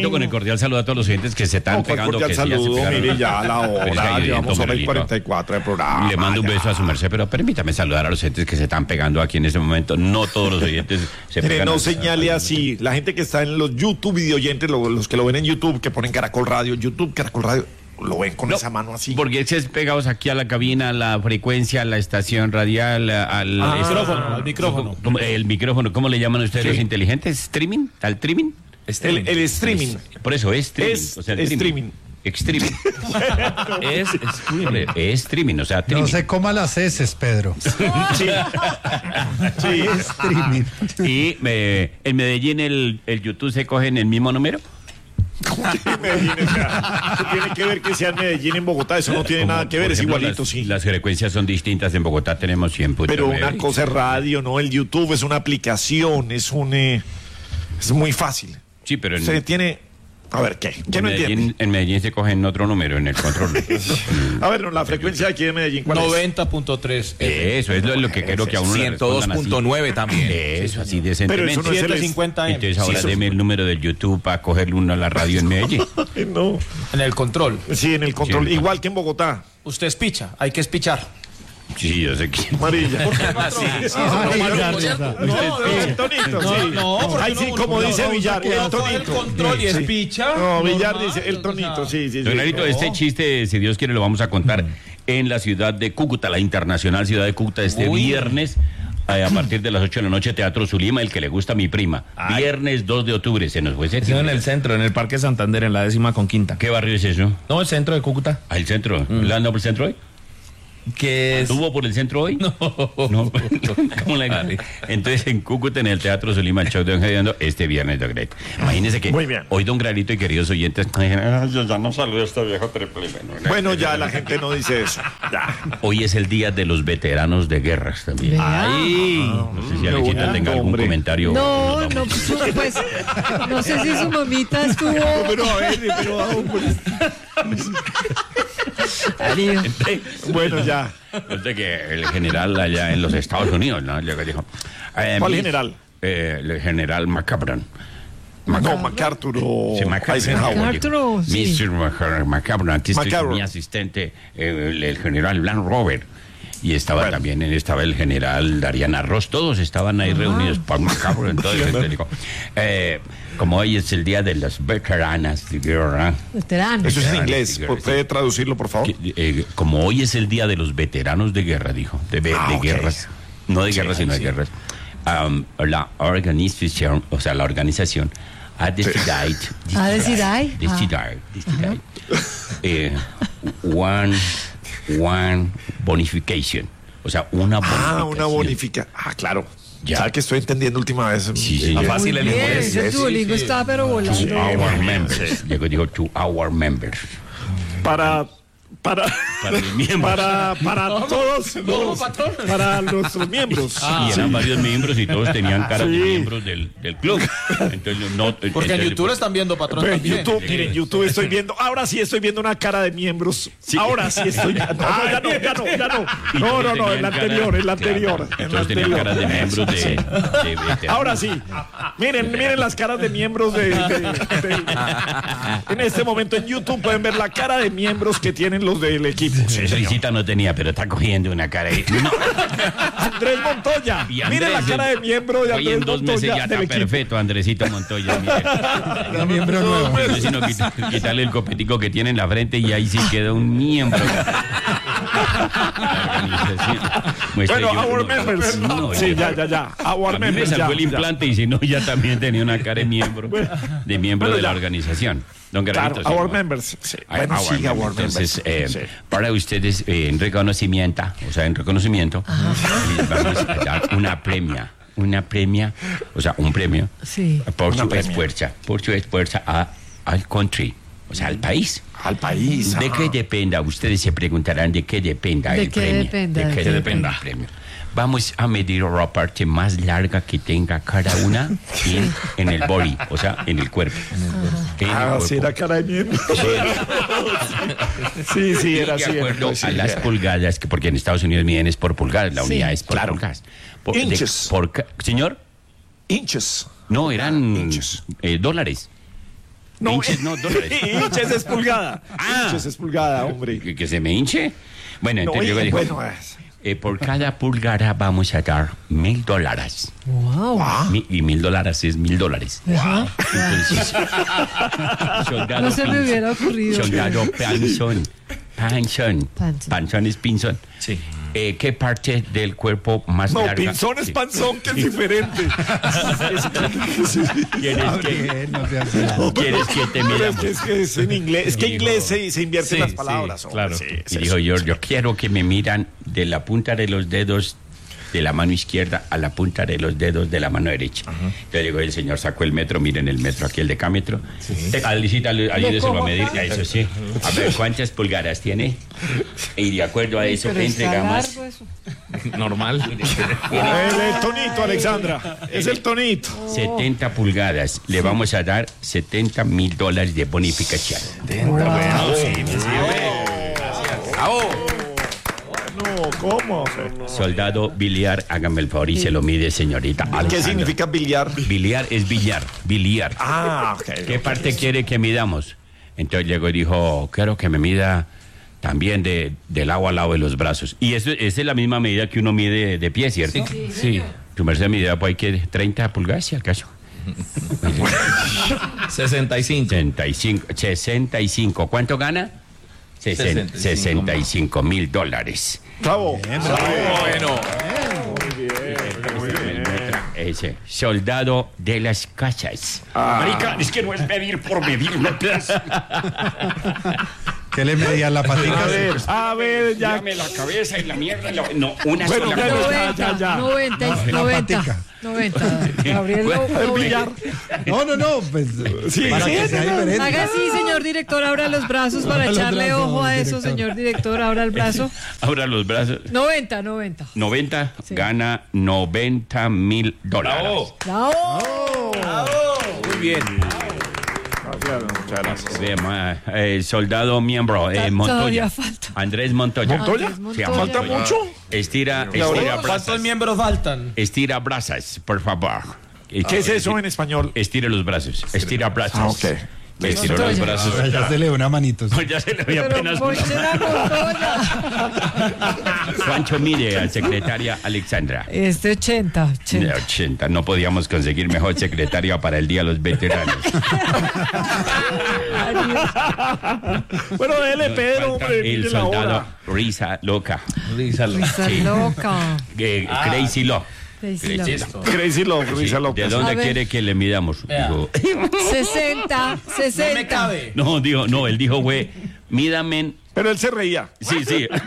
Primero con el cordial saludo a todos los oyentes que se están pegando. Cordial saludo, mire ya a la hora, llevamos hora y 44 de programa. Le mando un beso a su merced, pero permítame saludar a los oyentes que se están pegando aquí en este momento. No todos los oyentes se pegan. No señale así. La gente que está en los YouTube video oyentes, los que lo ven en YouTube, que ponen Caracol Radio, YouTube, Caracol Radio, lo ven con esa mano así. Porque es pegados aquí a la cabina, a la frecuencia, a la estación radial, al micrófono. El micrófono, ¿cómo le llaman ustedes los inteligentes? ¿Streaming? ¿Al streaming? El streaming. Por eso es streaming. O sea, el streaming. Streaming. Es streaming, o sea, streaming. No se coma las heces, Pedro. Sí. Streaming. Y en Medellín el YouTube se coge en el mismo número. Medellín, o sea, ¿qué tiene que ver que sea en Medellín, en Bogotá? Eso no tiene nada que ver, es igualito, sí. Las frecuencias son distintas, en Bogotá tenemos 100.9. Pero una cosa es radio, ¿no? El YouTube es una aplicación, es muy fácil. Sí, pero se tiene... A ver, ¿qué? ¿Qué no entiende? En Medellín se coge en otro número, en el control. A ver, la frecuencia de aquí de Medellín, ¿cuál 90.3. Eso es lo que quiero que a uno 102.9 también. Eso, así decentemente. Pero eso no es 150 M. Entonces ahora deme el número del YouTube para cogerle uno a la radio en Medellín. No. En el control. Sí, en el control. Sí, igual que en Bogotá. Usted espicha, hay que espichar. Sí, yo sé que... Amarilla. El tonito, sí. Ahí sí, como dice Villar, el tonito. Control y espicha. No, Villar dice el tonito, sí. Don Larito, este chiste, si Dios quiere, lo vamos a contar en la ciudad de Cúcuta, la internacional ciudad de Cúcuta, este viernes. A partir de las 8 de la noche, Teatro Zulima, el que le gusta a mi prima. Viernes 2 de octubre, se nos fue ese. En el centro, en el Parque Santander, en la 15ª. ¿Qué barrio es eso? No, el centro de Cúcuta. ¿El centro? ¿Le anda por el centro hoy? ¿Qué es? ¿Estuvo por el centro hoy? No. ¿Cómo le gane? Entonces, en Cúcuta, en el Teatro Zulima, el show de Don Gediondo, este viernes, Don Granito. Imagínense que hoy, Don Granito y queridos oyentes, yo ya no saludo a este viejo triple. Bueno, ya la gente no dice eso. Ya. Hoy es el día de los veteranos de guerras también. Ay. No sé si Alexita tenga algún comentario. No, pues, no sé si su mamita estuvo... Bueno, ya. Desde que el general allá en los Estados Unidos, ¿no? Le dijo, ¿cuál general? El general McCaffrey. No, MacArthur o Eisenhower. MacArthur, sí. Mr. McCaffrey, aquí estoy mi asistente, el general Blan Robert. Y estaba estaba el general Dariana Ross, todos estaban ahí reunidos por McCaffrey. Entonces, dijo, como hoy es el día de las veteranas de guerra. Veteranos. Eso es en inglés. ¿Puede traducirlo, por favor? Como hoy es el día de los veteranos de guerra, dijo. De guerras. No de guerras, sino de guerras. La organización, ha decidido. One bonification. O sea, una bonificación. Una bonificación. Claro. Ya. ¿Sabes que estoy entendiendo última vez? Sí. Fácil el inglés. Ese Duolingo está pero volando. To our members. Dijo, to our members. Para los miembros. Para todos, para nuestros miembros. Y eran varios miembros y todos tenían cara de miembros del club. Entonces, porque en YouTube lo están viendo, patrón. Pero en YouTube estoy viendo, ahora sí estoy viendo una cara de miembros. Sí. Ahora sí estoy viendo. Ya no. No, el anterior. Todos tenían cara de miembros de ahora sí. Miren las caras de miembros en este momento en YouTube pueden ver la cara de miembros que tienen los del equipo. Risita no tenía, pero está cogiendo una cara ahí. No. Andrés Montoya. Miren la cara de miembro de Andrés Montoya. Hoy en 2 meses ya está perfecto, Andresito Montoya. La miembro nuevo. Sino quitarle el copetico que tiene en la frente y ahí sí queda un miembro. Bueno, our members. Sí, ya. Our members. Me sacó el implante y si no, ya también tenía una cara de miembro de la organización. Don Garrito, claro, our members. Sí. Our Entonces, para ustedes, en reconocimiento, les vamos a dar un premio por su esfuerzo al country, o sea, al país. Al país. ¿De qué dependa? Ustedes se preguntarán de qué dependa el premio. ¿De qué dependa el premio? Vamos a medir la parte más larga que tenga cada una en el body, o sea, en el cuerpo. Sí, era cara de miembro. Sí, era así. De acuerdo a las pulgadas, porque en Estados Unidos miden es por pulgadas, la unidad es por pulgadas. Inches. ¿Señor? Inches. No, eran dólares. No, hinches, no dólares. hinches es pulgada. Ah. Hinches es pulgada, hombre. ¿Que se me hinche? Bueno, No, entonces luego dijo, bueno, por cada pulgada vamos a dar $1,000. Wow. Y $1,000 es $1,000. Ajá. Entonces, soldado No se me hubiera ocurrido. Soldado Panzón. Panzón. Panzón es pinzón. Sí. ¿Qué parte del cuerpo más no, larga? pinzón es Sí. panzón, que es diferente. ¿Quieres que te Pero miramos? es que es en inglés. Es que en inglés se invierten Sí, las palabras. sí, hombre, claro. sí, es Y eso. dijo, yo quiero que me miran de la punta de los dedos de la mano izquierda a la punta de los dedos de la mano derecha. Entonces llegó el señor, sacó el metro, miren el metro aquí, el decámetro. Ayúdeselo a medir, eso sí. A ver, ¿cuántas pulgadas tiene? Y de acuerdo a eso, Pero está entregamos largo eso. Normal. El tonito, Alexandra. Es el tonito. 70 pulgadas. Le vamos a dar $70,000 de bonificación. No, ¿cómo? Soldado Biliar, hágame el favor y se lo mide, señorita. ¿Qué Alejandra. significa billar? Biliar es billar, biliar. Ah, ok. ¿Qué parte quiere que midamos? Entonces llegó y dijo, quiero que me mida también del lado al lado de los brazos. Y esa es la misma medida que uno mide de pie, ¿cierto? Sí. Tu merced mide, pues hay que 30 pulgadas, si al caso. 65. 65. ¿Cuánto gana? $65,000. Bravo. Bueno. Ese, soldado de las casas. Marica, es que no es medir por medir, no es. ¿Qué le medía la patica? A ver, ya. Dame la cabeza y la mierda. No, una Bueno, sola claro, cosa. ya. 90. Gabriel, El billar. No, pues, Sí, para sí, que sea no, no. diferente. Haga así, señor director, abra los brazos para Abra los echarle brazos, ojo a eso, director. señor director, abra el brazo. Ahora los brazos. 90. 90, Sí. gana $90,000. Bravo. ¡Bravo! Muy bien. Muchas gracias. Soldado miembro, Montoya. Todavía falta. Andrés Montoya. ¿Montoya? Andrés Sí, Montoya. ¿Falta mucho? Estira ¿Cuántos brazos. miembros faltan? Estira brazos, por favor. ¿Qué es eso en español? Estire los brazos. Estira brazos. Ah, ok. Estiró los Montoya. brazos. Ya se le da una manito. Pues ya se le ve Pero apenas. ¿por qué la Montoya? ¿Cuánto mide a secretaria Alexandra? 80. De 80. No podíamos conseguir mejor secretaria para el Día de los Veteranos. Bueno, dele, Pedro, hombre, El mire la soldado hora. Risa Loca. Risa Sí. loca. Crazy Love. Crazy Love. Crazy Love, risa loca. ¿De dónde A ver. quiere que le midamos? Dijo, 60. No me cabe. no, él dijo, güey, mídame. Pero él se reía. Sí.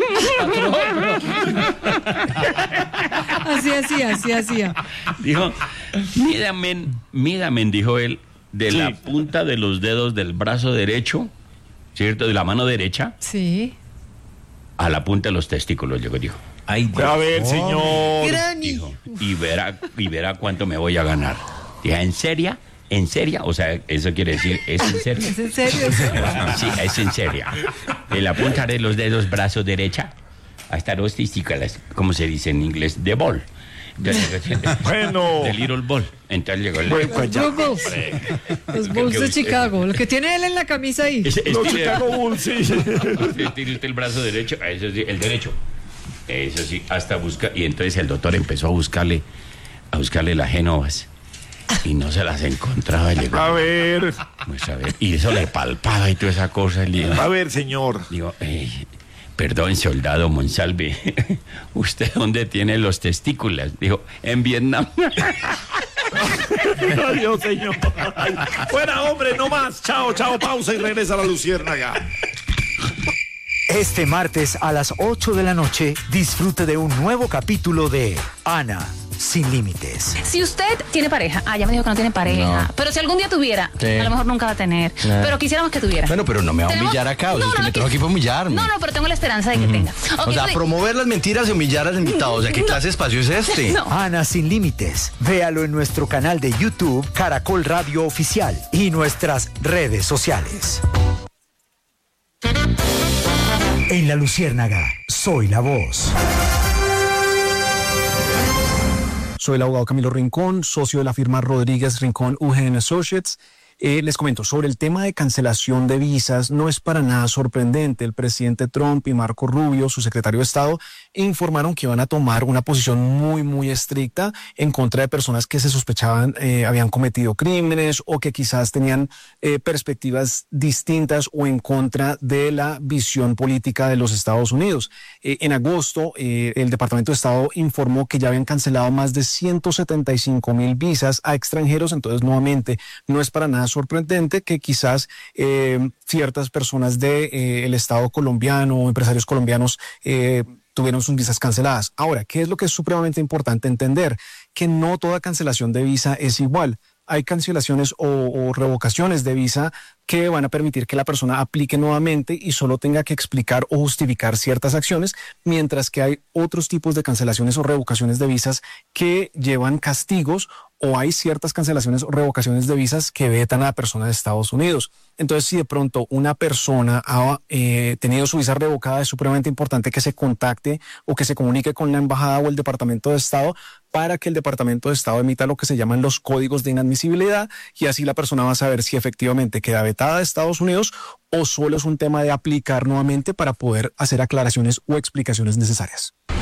Así hacía. Dijo, mídame, dijo él, de Sí. la punta de los dedos del brazo derecho, ¿cierto? De la mano derecha Sí. a la punta de los testículos, llegó y dijo. Ay, A ver, señor. Granny. Dijo, y verá cuánto me voy a ganar. Dije, ¿en serio? ¿En serio? O sea, eso quiere decir, ¿es en serio? ¿Es en serio eso? Sí, es en serio. De la punta de los dedos, brazo derecha, hasta los testículos, como se dice en inglés, de ball. Bueno. De little ball. Entonces llegó el... Bueno, pues ya. Los Bulls. Los Bulls de Chicago. Lo que tiene él en la camisa ahí. Los Chicago Bulls, sí. Estire usted el brazo derecho, eso sí, el derecho. Eso sí, hasta buscar. Y entonces el doctor empezó a buscarle las genovas. Y no se las encontraba. Y A ver, pues a ver, y eso le palpaba y toda esa cosa. Y le digo, a ver, señor. perdón, soldado Monsalve, ¿usted dónde tiene los testículos? Dijo, en Vietnam. Adiós, señor. Fuera, hombre, no más. Chao, pausa y regresa a la Luciérnaga. Este martes a las 8 de la noche, disfrute de un nuevo capítulo de Ana sin límites. Si usted tiene pareja, ya me dijo que no tiene pareja, No. pero si algún día tuviera, Sí. a lo mejor nunca va a tener, pero quisiéramos que tuviera. Bueno, pero no me va a Tenemos- humillar acá, o sea, No, es que no, me trajo aquí para humillarme. No, pero tengo la esperanza de que tenga. O sea, promover las mentiras y humillar al invitado, o sea, ¿qué clase de espacio es este? No. Ana sin límites. Véalo en nuestro canal de YouTube, Caracol Radio Oficial, y nuestras redes sociales. En la Luciérnaga, soy la voz. Soy el abogado Camilo Rincón, socio de la firma Rodríguez Rincón UGN Associates, Les comento, sobre el tema de cancelación de visas, no es para nada sorprendente. El presidente Trump y Marco Rubio, su secretario de Estado, informaron que iban a tomar una posición muy, muy estricta en contra de personas que se sospechaban habían cometido crímenes o que quizás tenían perspectivas distintas o en contra de la visión política de los Estados Unidos. En agosto, el Departamento de Estado informó que ya habían cancelado más de 175,000 visas a extranjeros. Entonces, nuevamente, no es para nada sorprendente que quizás ciertas personas del Estado colombiano o empresarios colombianos tuvieron sus visas canceladas. Ahora, ¿qué es lo que es supremamente importante entender? Que no toda cancelación de visa es igual. Hay cancelaciones o revocaciones de visa que van a permitir que la persona aplique nuevamente y solo tenga que explicar o justificar ciertas acciones, mientras que hay otros tipos de cancelaciones o revocaciones de visas que llevan castigos, o hay ciertas cancelaciones o revocaciones de visas que vetan a la persona de Estados Unidos. Entonces, si de pronto una persona ha tenido su visa revocada, es supremamente importante que se contacte o que se comunique con la embajada o el Departamento de Estado para que el Departamento de Estado emita lo que se llaman los códigos de inadmisibilidad, y así la persona va a saber si efectivamente queda vetada de Estados Unidos o solo es un tema de aplicar nuevamente para poder hacer aclaraciones o explicaciones necesarias.